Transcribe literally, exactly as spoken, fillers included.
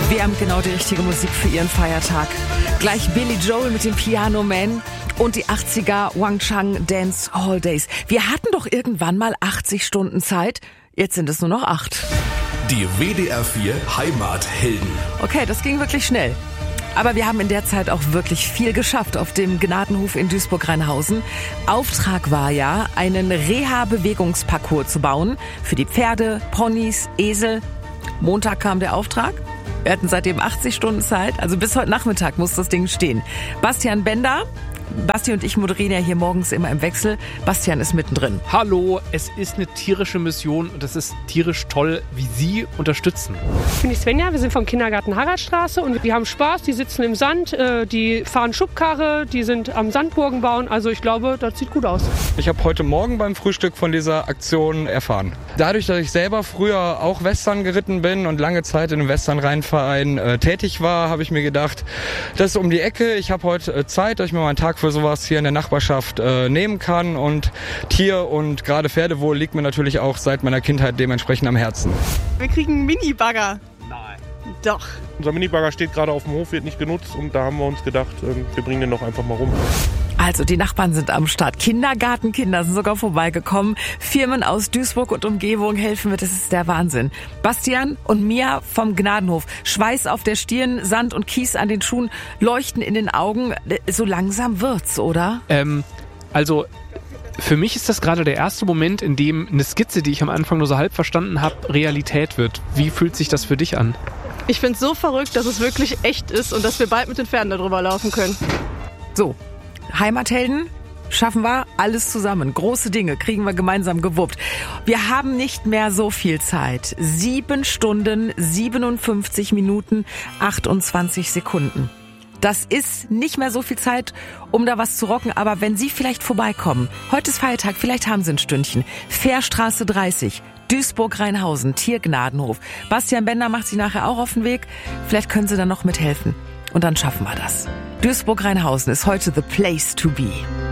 Wir haben genau die richtige Musik für Ihren Feiertag. Gleich Billy Joel mit dem Piano Man und die achtziger Wang Chang Dance Hall Days. Wir hatten doch irgendwann mal achtzig Stunden Zeit. Jetzt sind es nur noch acht. Die W D R vier Heimathelden. Okay, das ging wirklich schnell. Aber wir haben in der Zeit auch wirklich viel geschafft auf dem Gnadenhof in Duisburg-Rheinhausen. Auftrag war ja, einen Reha-Bewegungsparcours zu bauen für die Pferde, Ponys, Esel. Montag kam der Auftrag. Wir hatten seitdem achtzig Stunden Zeit, also bis heute Nachmittag muss das Ding stehen. Bastian Bender, Basti und ich moderieren ja hier morgens immer im Wechsel. Bastian ist mittendrin. Hallo, es ist eine tierische Mission und es ist tierisch toll, wie Sie unterstützen. Ich bin die Svenja, wir sind vom Kindergarten Haraldstraße und die haben Spaß, die sitzen im Sand, die fahren Schubkarre, die sind am Sandburgen bauen, also ich glaube, das sieht gut aus. Ich habe heute Morgen beim Frühstück von dieser Aktion erfahren. Dadurch, dass ich selber früher auch Western geritten bin und lange Zeit in einem Western-Rennverein äh, tätig war, habe ich mir gedacht, das ist um die Ecke, ich habe heute äh, Zeit, dass ich mir mal einen Tag für sowas hier in der Nachbarschaft äh, nehmen kann und Tier- und gerade Pferdewohl liegt mir natürlich auch seit meiner Kindheit dementsprechend am Herzen. Wir kriegen einen Mini-Bagger. Nein. Doch. Unser Minibagger steht gerade auf dem Hof, wird nicht genutzt und da haben wir uns gedacht, wir bringen den noch einfach mal rum. Also die Nachbarn sind am Start. Kindergartenkinder sind sogar vorbeigekommen. Firmen aus Duisburg und Umgebung helfen mit. Das ist der Wahnsinn. Bastian und Mia vom Gnadenhof. Schweiß auf der Stirn, Sand und Kies an den Schuhen, Leuchten in den Augen. So langsam wird's, oder? Ähm, also für mich ist das gerade der erste Moment, in dem eine Skizze, die ich am Anfang nur so halb verstanden habe, Realität wird. Wie fühlt sich das für dich an? Ich find's so verrückt, dass es wirklich echt ist und dass wir bald mit den Pferden darüber laufen können. So. Heimathelden schaffen wir alles zusammen. Große Dinge kriegen wir gemeinsam gewuppt. Wir haben nicht mehr so viel Zeit. Sieben Stunden, siebenundfünfzig Minuten, achtundzwanzig Sekunden. Das ist nicht mehr so viel Zeit, um da was zu rocken. Aber wenn Sie vielleicht vorbeikommen, heute ist Feiertag, vielleicht haben Sie ein Stündchen. Fährstraße dreißig, Duisburg-Rheinhausen, Tiergnadenhof. Bastian Bender macht sich nachher auch auf den Weg. Vielleicht können Sie dann noch mithelfen. Und dann schaffen wir das. Duisburg-Rheinhausen ist heute the place to be.